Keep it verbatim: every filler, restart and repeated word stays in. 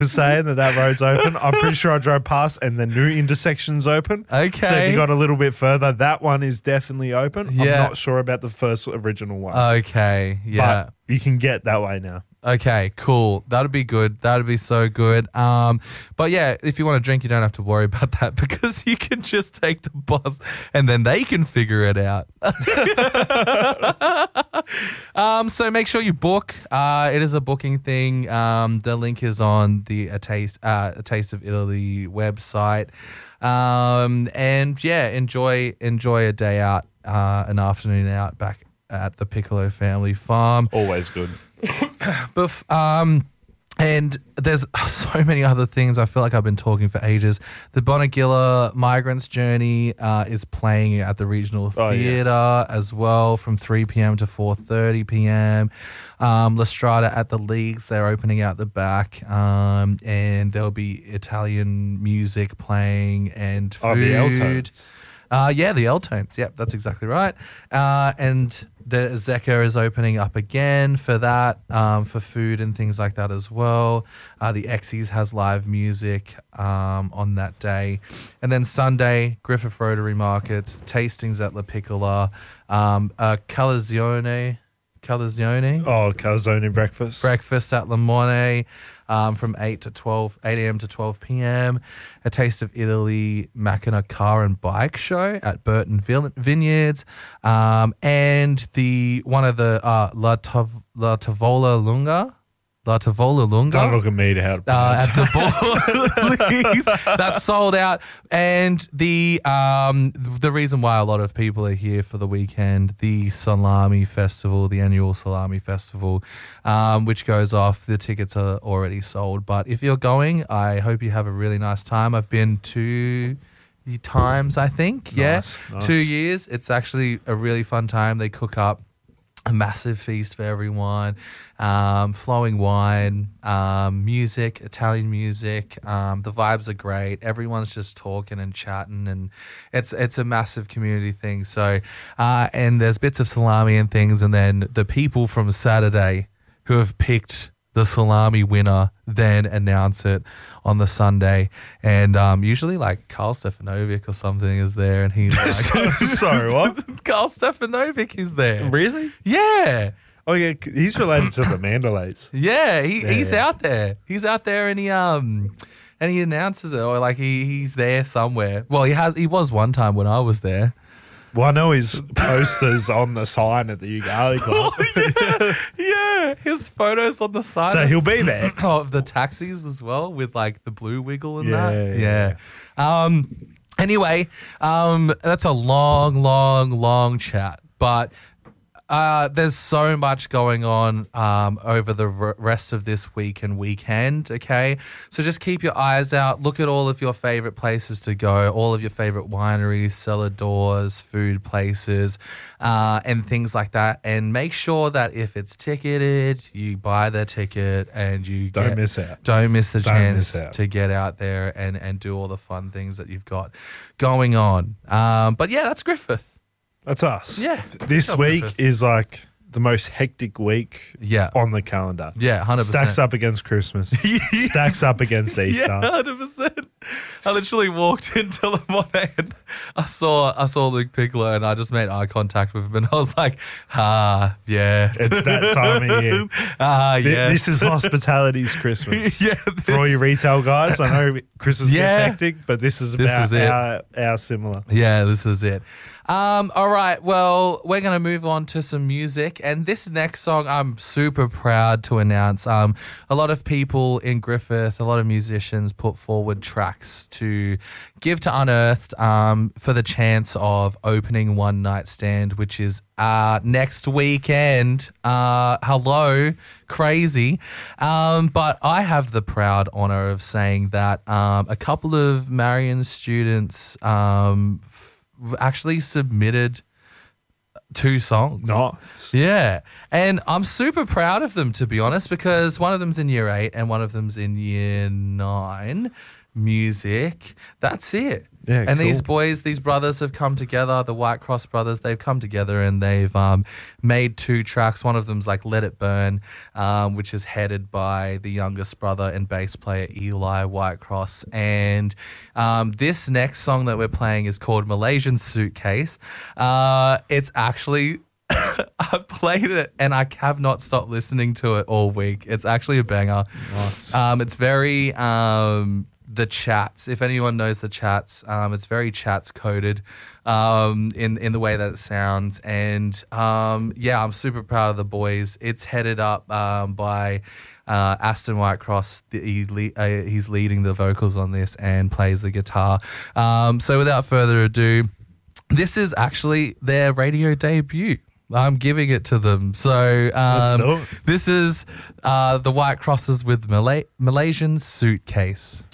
saying that that road's open. I'm pretty sure I drove past and the new intersection's open. Okay. So if you got a little bit further, that one is definitely open. Yeah. I'm not sure about the first original one. Okay, yeah. But you can get that way now. Okay, cool. That'd be good. That'd be so good. Um, but yeah, if you want to drink, you don't have to worry about that because you can just take the bus and then they can figure it out. um, so make sure you book. Uh, it is a booking thing. Um, the link is on the A Taste, uh, A Taste of Italy website. Um, and yeah, enjoy enjoy a day out, uh, an afternoon out back at the Piccolo family farm. Always good. But, um, and there's so many other things. I feel like I've been talking for ages. The Bonagilla Migrants Journey uh, is playing at the Regional Oh, Theatre yes. as well from three p.m. to four thirty p.m. Um, La Strada at the Leagues, they're opening out the back, um, and there'll be Italian music playing and food. Oh, the L-Tones. Uh, yeah, the L-Tones. Yep, that's exactly right. Uh, and the Zecca is opening up again for that, um, for food and things like that as well. Uh, the Exes has live music um, on that day. And then Sunday, Griffith Rotary Markets, tastings at La Piccola, um, uh, Calazione, Calazione. Oh, calzone breakfast. Breakfast at Limone um, from eight to twelve, eight a.m. to twelve p.m. A Taste of Italy Macina Car and Bike Show at Burton Vin- Vineyards. Um, and the one of the uh, La, Tav- La Tavola Lunga. La Tavola Lunga. Don't look at me to how to Uh, pronounce at Tivoli's. That's sold out. And the um, the reason why a lot of people are here for the weekend, the Salami Festival, the annual Salami Festival, um, which goes off. The tickets are already sold. But if you're going, I hope you have a really nice time. I've been two times, I think. Yeah, Nice, nice. two years. It's actually a really fun time. They cook up a massive feast for everyone, um, flowing wine, um, music, Italian music. Um, the vibes are great. Everyone's just talking and chatting, and it's it's a massive community thing. So, uh, and there's bits of salami and things, and then the people from Saturday who have picked the salami winner then announce it on the Sunday. And um, usually like Carl Stefanovic or something is there, and he's like... Sorry, what? Carl Stefanovic is there. Really? Yeah. Oh, yeah. He's related to the Mandalays. Yeah, he, Yeah, he's yeah. out there. He's out there and he um and he announces it, or like he, he's there somewhere. Well, he has he was one time when I was there. Well, I know his posters on the sign at the Ugali Club. yeah, yeah, his photos on the side. So of, he'll be there. of the taxis as well, with like the blue wiggle and Yeah, that. yeah. Yeah. Um. Anyway, um, that's a long, long, long chat, but. Uh, there's so much going on um, over the r- rest of this week and weekend, okay? So just keep your eyes out. Look at all of your favorite places to go, all of your favorite wineries, cellar doors, food places, uh, and things like that. And make sure that if it's ticketed, you buy the ticket and you Don't get- miss out. Don't miss the Don't chance miss out. to get out there and, and do all the fun things that you've got going on. Um, but yeah, that's Griffith. That's us. Yeah. This Good job, week Griffith. is like the most hectic week Yeah. on the calendar. Yeah, one hundred percent. Stacks up against Christmas. Stacks up against Easter. Yeah, one hundred percent. I literally walked into Le Monet and I saw I saw Luke Piccolo and I just made eye contact with him and I was like, ah, yeah. It's that time of year. Ah, Th- yeah. This is hospitality's Christmas. yeah. For all this- you retail guys, I know Christmas Yeah. gets hectic, but this is This about is it. our, our similar. Yeah, this is it. Um, all right, well, we're going to move on to some music. And this next song, I'm super proud to announce. Um, a lot of people in Griffith, a lot of musicians put forward tracks to give to Unearthed um, for the chance of opening One Night Stand, which is uh, next weekend. Uh, hello, crazy. Um, but I have the proud honor of saying that um, a couple of Marion students um, f- actually submitted two songs. Nice. Yeah. And I'm super proud of them, to be honest, because one of them's in year eight and one of them's in year nine. music. That's it. Yeah, and cool. these boys, these brothers have come together, the White Cross brothers, they've come together and they've um, made two tracks. One of them's like Let It Burn, um, which is headed by the youngest brother and bass player Eli Whitecross. And um, this next song that we're playing is called Malaysian Suitcase. Uh, it's actually... I played it and I have not stopped listening to it all week. It's actually a banger. Nice. Um, it's very... Um, the Chats, if anyone knows the Chats, um, it's very Chats coded um, in in the way that it sounds, and um, yeah, I'm super proud of the boys. It's headed up um, by uh, Aston Whitecross. The, he le- uh, he's leading the vocals on this and plays the guitar. Um, so without further ado, this is actually their radio debut. I'm giving it to them. So um, Let's do it. This is uh, the White Crosses with Malay- Malaysian Suitcase.